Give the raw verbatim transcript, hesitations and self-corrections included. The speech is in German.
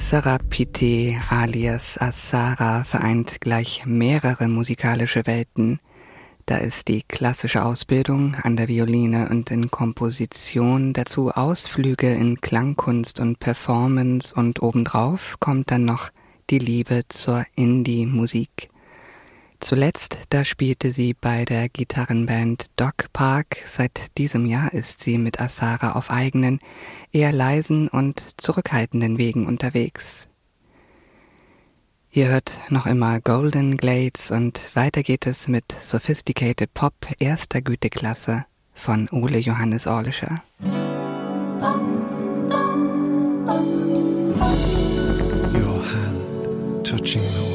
Serapite alias Asara vereint gleich mehrere musikalische Welten. Da ist die klassische Ausbildung an der Violine und in Komposition, dazu Ausflüge in Klangkunst und Performance und obendrauf kommt dann noch die Liebe zur Indie-Musik. Zuletzt, da spielte sie bei der Gitarrenband Dog Park. Seit diesem Jahr ist sie mit Asara auf eigenen, eher leisen und zurückhaltenden Wegen unterwegs. Ihr hört noch immer Golden Glades und weiter geht es mit Sophisticated Pop erster Güteklasse von Ole Johannes Orlischer. Your hand touching the